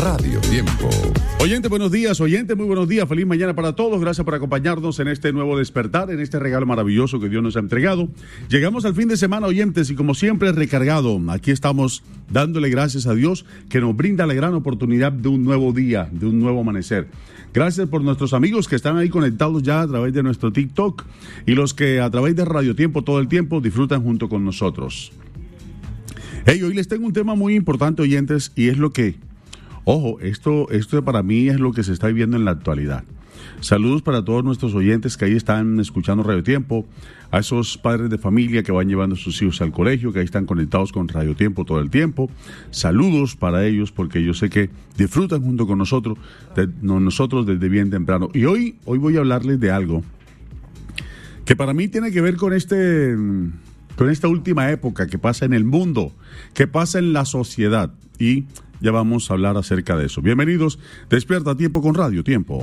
Radio Tiempo. Oyente, buenos días. Oyente, muy buenos días. Feliz mañana para todos. Gracias por acompañarnos en este nuevo despertar, en este regalo maravilloso que Dios nos ha entregado. Llegamos al fin de semana, oyentes, y como siempre, recargado. Aquí estamos dándole gracias a Dios que nos brinda la gran oportunidad de un nuevo día, de un nuevo amanecer. Gracias por nuestros amigos que están ahí conectados ya a través de nuestro TikTok y los que a través de Radio Tiempo todo el tiempo disfrutan junto con nosotros. Hey, hoy les tengo un tema muy importante, oyentes, y es lo que, ojo, esto para mí es lo que se está viviendo en la actualidad. Saludos para todos nuestros oyentes que ahí están escuchando Radio Tiempo, a esos padres de familia que van llevando a sus hijos al colegio, que ahí están conectados con Radio Tiempo todo el tiempo. Saludos para ellos porque yo sé que disfrutan junto con nosotros desde bien temprano. Y hoy voy a hablarles de algo que para mí tiene que ver con esta última época que pasa en el mundo, que pasa en la sociedad, y ya vamos a hablar acerca de eso. Bienvenidos, Despierta a Tiempo con Radio Tiempo.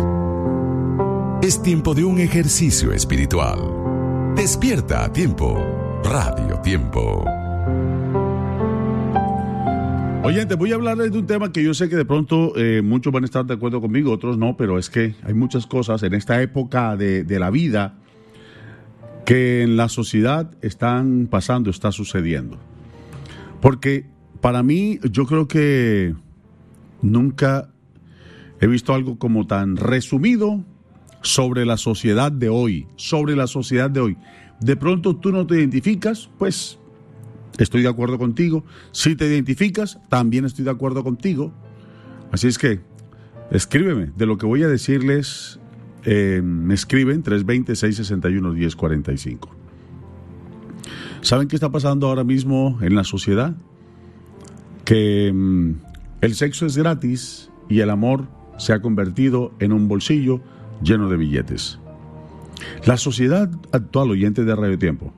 Es tiempo de un ejercicio espiritual. Despierta a Tiempo, Radio Tiempo. Oyente, voy a hablarles de un tema que yo sé que de pronto muchos van a estar de acuerdo conmigo, otros no, pero es que hay muchas cosas en esta época de la vida que en la sociedad están pasando, está sucediendo. Porque para mí, yo creo que nunca he visto algo como tan resumido sobre la sociedad de hoy, De pronto tú no te identificas, pues estoy de acuerdo contigo. Si te identificas, también estoy de acuerdo contigo. Así es que escríbeme de lo que voy a decirles. Me escriben 320-661-1045. ¿Saben qué está pasando ahora mismo en la sociedad? Que el sexo es gratis y el amor se ha convertido en un bolsillo lleno de billetes. La sociedad actual, oyente de Radio Tiempo,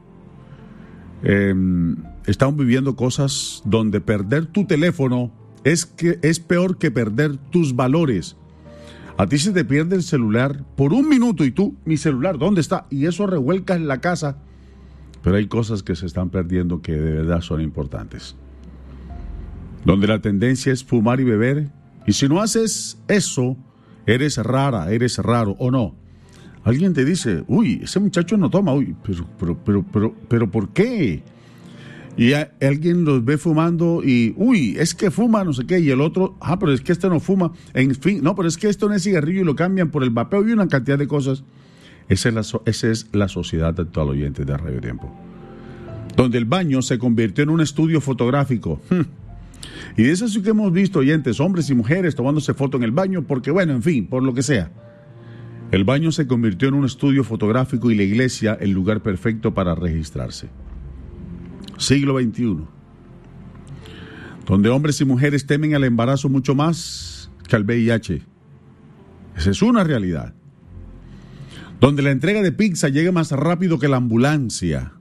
estamos viviendo cosas donde perder tu teléfono es peor que perder tus valores. A ti se te pierde el celular por un minuto y tú, mi celular, ¿dónde está? Y eso revuelca en la casa. Pero hay cosas que se están perdiendo que de verdad son importantes. Donde la tendencia es fumar y beber. Y si no haces eso, eres rara, eres raro, ¿o no? Alguien te dice, uy, ese muchacho no toma, uy, pero ¿por qué? Y alguien los ve fumando y, uy, es que fuma, no sé qué, y el otro, pero es que este no fuma, en fin, no, pero es que esto no es cigarrillo y lo cambian por el vapeo y una cantidad de cosas. Esa es la sociedad actual, oyente de Radio Tiempo. Donde el baño se convirtió en un estudio fotográfico. Y de eso sí que hemos visto, oyentes, hombres y mujeres tomándose foto en el baño, porque bueno, en fin, por lo que sea. El baño se convirtió en un estudio fotográfico y la iglesia el lugar perfecto para registrarse. Siglo XXI, donde hombres y mujeres temen al embarazo mucho más que al VIH. Esa es una realidad. Donde la entrega de pizza llega más rápido que la ambulancia.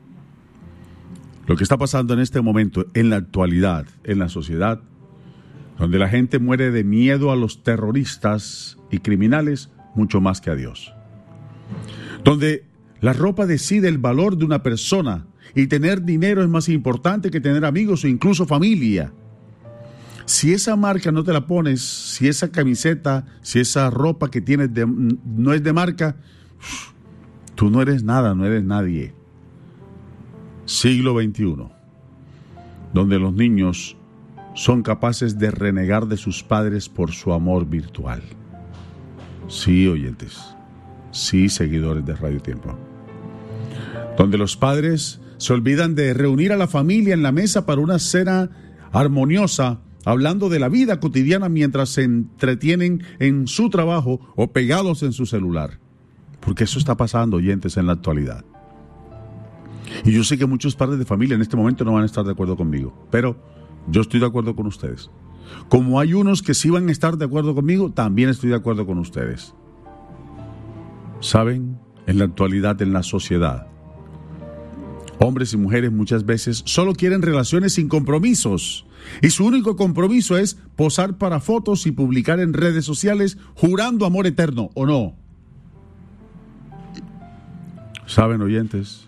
Lo que está pasando en este momento, en la actualidad, en la sociedad, donde la gente muere de miedo a los terroristas y criminales mucho más que a Dios. Donde la ropa decide el valor de una persona y tener dinero es más importante que tener amigos o incluso familia. Si esa marca no te la pones, si esa camiseta, si esa ropa que tienes no es de marca, tú no eres nada, no eres nadie. Siglo XXI, donde los niños son capaces de renegar de sus padres por su amor virtual. Sí, oyentes, sí, seguidores de Radio Tiempo. Donde los padres se olvidan de reunir a la familia en la mesa para una cena armoniosa, hablando de la vida cotidiana mientras se entretienen en su trabajo o pegados en su celular. Porque eso está pasando, oyentes, en la actualidad. Y yo sé que muchos padres de familia en este momento no van a estar de acuerdo conmigo, pero yo estoy de acuerdo con ustedes. Como hay unos que sí van a estar de acuerdo conmigo, también estoy de acuerdo con ustedes. ¿Saben? En la actualidad, en la sociedad, hombres y mujeres muchas veces solo quieren relaciones sin compromisos. Y su único compromiso es posar para fotos y publicar en redes sociales jurando amor eterno, ¿o no? ¿Saben, oyentes?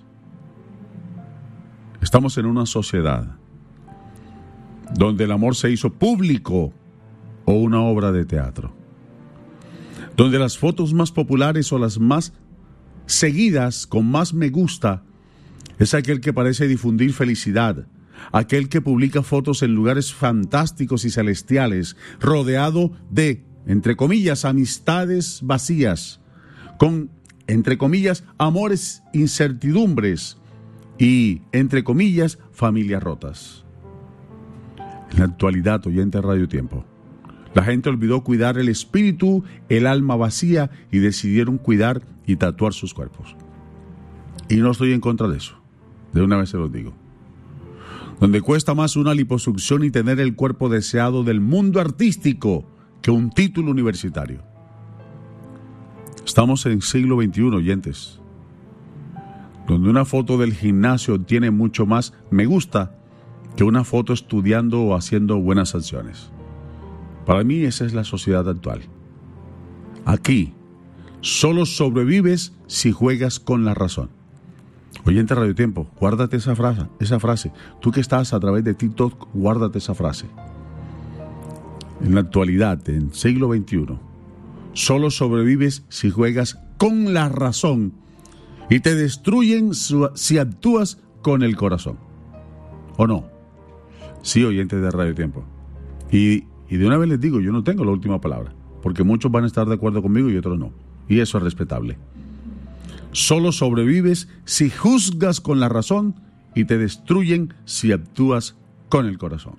Estamos en una sociedad donde el amor se hizo público o una obra de teatro, donde las fotos más populares o las más seguidas con más me gusta es aquel que parece difundir felicidad, aquel que publica fotos en lugares fantásticos y celestiales, rodeado de, entre comillas, amistades vacías, con, entre comillas, amores, incertidumbres y, entre comillas, familias rotas. En la actualidad, oyente de Radio Tiempo, la gente olvidó cuidar el espíritu, el alma vacía y decidieron cuidar y tatuar sus cuerpos. Y no estoy en contra de eso, de una vez se los digo. Donde cuesta más una liposucción y tener el cuerpo deseado del mundo artístico que un título universitario. Estamos en siglo XXI, oyentes, donde una foto del gimnasio tiene mucho más me gusta que una foto estudiando o haciendo buenas acciones. Para mí esa es la sociedad actual. Aquí solo sobrevives si juegas con la razón. Oyente Radio Tiempo, guárdate esa frase. Tú que estás a través de TikTok, guárdate esa frase. En la actualidad, en siglo XXI, solo sobrevives si juegas con la razón y te destruyen si actúas con el corazón. ¿O no? Sí, oyentes de Radio Tiempo. Y de una vez les digo, yo no tengo la última palabra, porque muchos van a estar de acuerdo conmigo y otros no. Y eso es respetable. Solo sobrevives si juzgas con la razón y te destruyen si actúas con el corazón.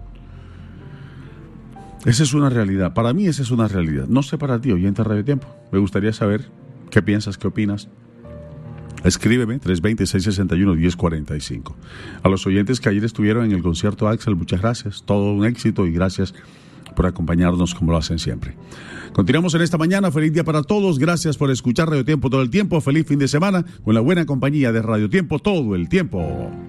Esa es una realidad. Para mí esa es una realidad. No sé para ti, oyente de Radio Tiempo. Me gustaría saber qué piensas, qué opinas. Escríbeme 320-661-1045. A los oyentes que ayer estuvieron en el concierto Axel, muchas gracias. Todo un éxito y gracias por acompañarnos como lo hacen siempre. Continuamos en esta mañana. Feliz día para todos. Gracias por escuchar Radio Tiempo todo el tiempo. Feliz fin de semana con la buena compañía de Radio Tiempo todo el tiempo.